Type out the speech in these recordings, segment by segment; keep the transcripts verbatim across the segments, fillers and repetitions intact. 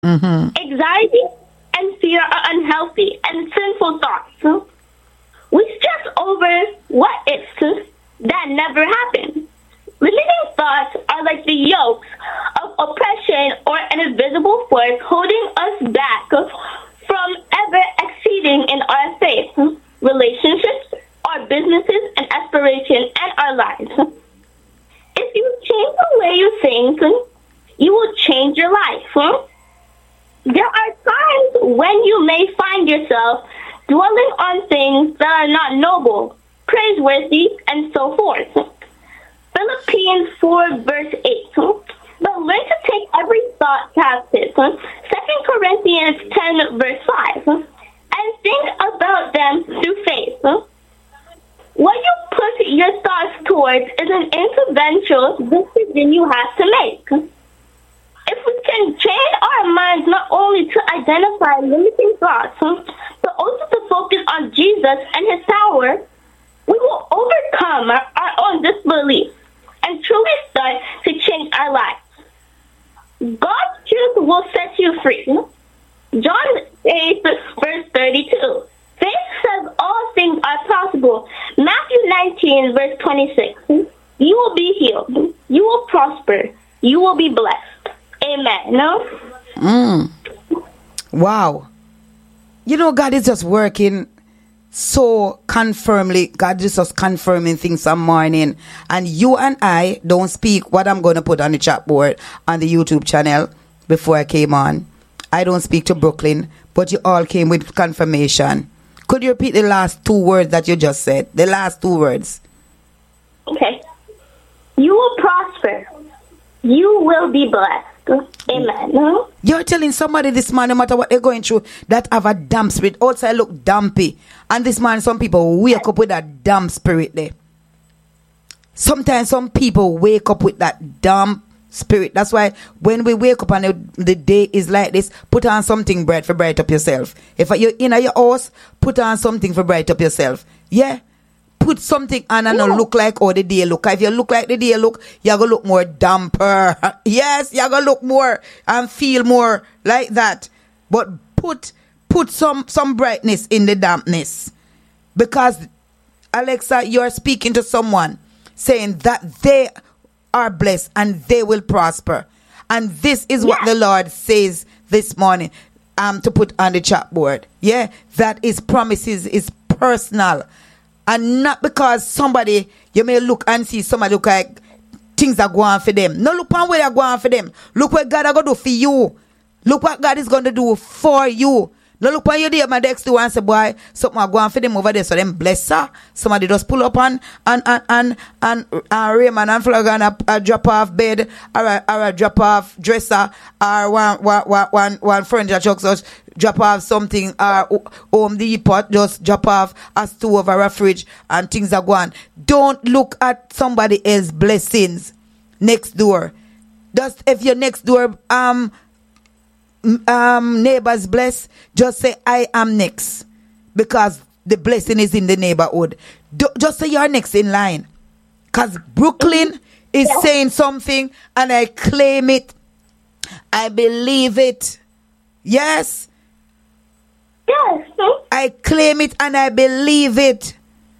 Mm-hmm. Anxiety and fear are unhealthy and sinful thoughts. We stress over what ifs that never happened. Limiting thoughts are like the yokes of oppression or an invisible force holding us back from ever exceeding in our faith, relationships, our businesses, and aspirations, and our lives. If you change the way you think, you will change your life. There are times when you may find yourself dwelling on things that are not noble, praiseworthy, and so forth. Philippians four verse eight. But learn to take every thought captive. Second Corinthians ten verse five. And think about them through faith. What you put your thoughts towards is an interventional decision you have to make. If we can train our minds not only to identify limiting thoughts, but also to focus on Jesus and his power, we will overcome our, our own disbelief and truly start to change our lives. God's truth will set you free. John eight, verse thirty-two. Faith says all things are possible. Matthew nineteen, verse twenty-six. You will be healed. You will prosper. You will be blessed. Amen. No? Mm. Wow. You know, God is just working so confirmly. God is just confirming things some morning. And you and I don't speak what I'm going to put on the chat board on the YouTube channel before I came on. I don't speak to Brooklyn, but you all came with confirmation. Could you repeat the last two words that you just said? The last two words. Okay. You will prosper. You will be blessed. Amen. No? You're telling somebody this man, no matter what they're going through, that have a damp spirit. Outside look dampy. And this man, some people wake up with that damp spirit there. Sometimes some people wake up with that damp spirit. That's why when we wake up and the, the day is like this, put on something bright for bright up yourself. If you're in your house, put on something for bright up yourself. Yeah. Put something on and yeah. Not look like how the day look. If you look like the day look, you're going to look more damper. Yes, you're going to look more and feel more like that. But put put some, some brightness in the dampness. Because, Alexa, you're speaking to someone saying that they are blessed and they will prosper. And this is yeah. what the Lord says this morning um, to put on the chat board. Yeah, that his promises is personal. And not because somebody, you may look and see somebody look like things are going for them. No, look on where they're going for them. Look what God is going to do for you. Look what God is going to do for you. No, look on your day, my next door and say, boy, something are going for them over there. So them bless her. Somebody just pull up and, and, and, and, and, and Raymond and flag on a, a drop off bed or a, or a drop off dresser or one, one, one, one, one furniture truck just drop off something or Home Depot just drop off a stove or a fridge and things are going. Don't look at somebody else's blessings next door. Just if your next door, um, um neighbors bless, just say I am next, because the blessing is in the neighborhood. Do, just say you're next in line, because Brooklyn is yeah. saying something and I claim it, I believe it. Yes, yes, I claim it and I believe it.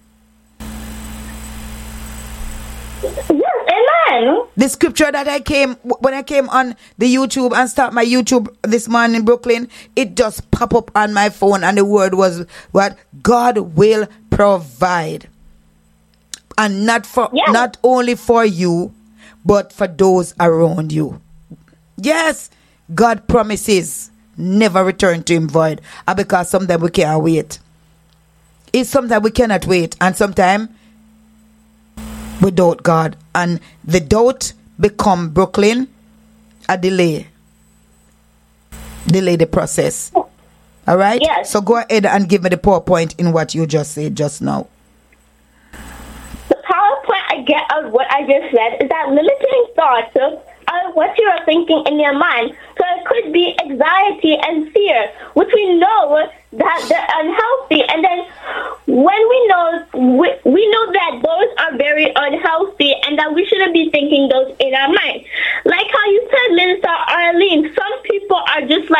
Yes, amen. The scripture that I came, when I came on the YouTube and start my YouTube this morning in Brooklyn, it just pop up on my phone and the word was what? God will provide. And not for yes. not only for you, but for those around you. Yes, God promises never return to him void. And because sometimes we can't wait. It's sometimes we cannot wait. And sometimes we doubt God. And the doubt become Brooklyn a delay. Delay the process. All right? Yes. So go ahead and give me the PowerPoint in what you just said just now. The PowerPoint I get of what I just said is that limiting thoughts are what you are thinking in your mind. So it could be anxiety and fear, which we know that they're unhealthy. And then when we know we, we know that those are very unhealthy and that we shouldn't be thinking those in our mind. Like how you said, Minister Arlene, some people are just like